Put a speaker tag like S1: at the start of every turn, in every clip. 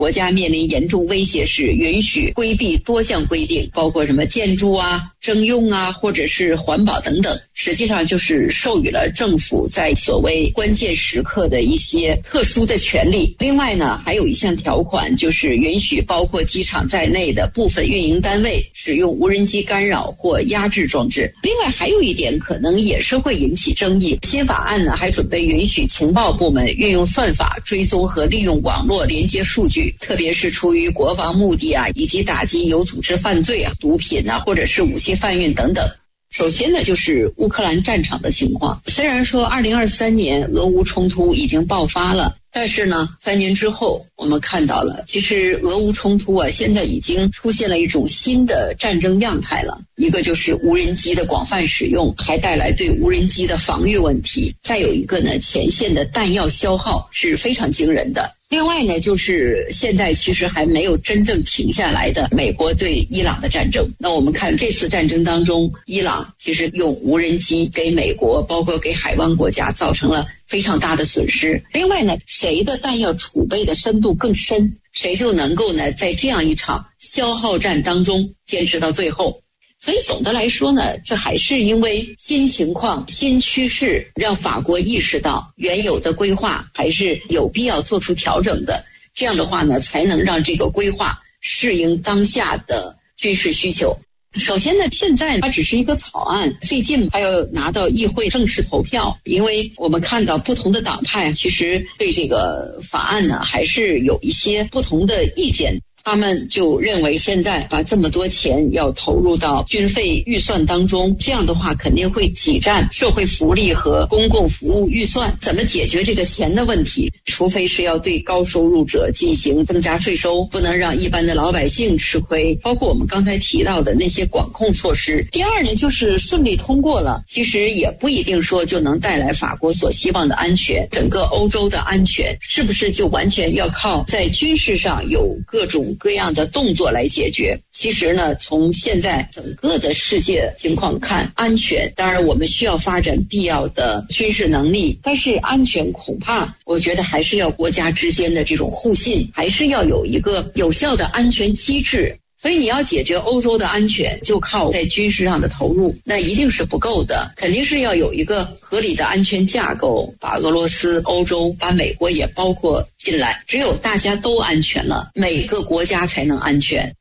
S1: 国家面临严重威胁时，允许规避多项规定，包括什么建筑啊、征用啊，或者是环保等等，实际上就是授予了政府在所谓关键时刻的一些特殊的权利。另外呢，还有一项条款，就是允许包括机场在内的部分运营单位使用无人机干扰或压制装置。另外还有一点可能也是会引起争议，新法案呢还准备允许情报部门运用算法追踪和利用网络连接数据，特别是出于国防目的啊，以及打击有组织犯罪啊、毒品啊，或者是武器贩运等等。首先呢，就是乌克兰战场的情况。虽然说2023年俄乌冲突已经爆发了，但是呢，3年之后，我们看到了，其实俄乌冲突啊，现在已经出现了一种新的战争样态了。一个就是无人机的广泛使用，还带来对无人机的防御问题。再有一个呢，前线的弹药消耗是非常惊人的。另外呢，就是现在其实还没有真正停下来的美国对伊朗的战争。那我们看这次战争当中，伊朗其实用无人机给美国，包括给海湾国家造成了非常大的损失。另外呢，谁的弹药储备的深度更深，谁就能够呢在这样一场消耗战当中坚持到最后。所以总的来说呢，这还是因为新情况、新趋势，让法国意识到原有的规划还是有必要做出调整的。这样的话呢，才能让这个规划适应当下的军事需求。首先呢，现在它只是一个草案，最近还要拿到议会正式投票，因为我们看到不同的党派其实对这个法案呢还是有一些不同的意见。他们就认为现在把这么多钱要投入到军费预算当中，这样的话肯定会挤占社会福利和公共服务预算。怎么解决这个钱的问题？除非是要对高收入者进行增加税收，不能让一般的老百姓吃亏，包括我们刚才提到的那些管控措施。第二呢，就是顺利通过了，其实也不一定说就能带来法国所希望的安全。整个欧洲的安全是不是就完全要靠在军事上有各种各样的动作来解决？其实呢，从现在整个的世界情况看，安全当然我们需要发展必要的军事能力，但是安全恐怕我觉得还是要国家之间的这种互信，还是要有一个有效的安全机制。所以你要解决欧洲的安全，就靠在军事上的投入，那一定是不够的，肯定是要有一个合理的安全架构，把俄罗斯、欧洲、把美国也包括进来。只有大家都安全了，每个国家才能安全。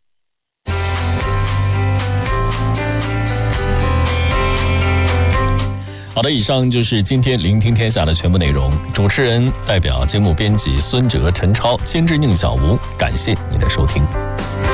S2: 好的，以上就是今天聆听天下的全部内容。主持人代表节目编辑孙哲、陈超，监制宁小吴，感谢您的收听。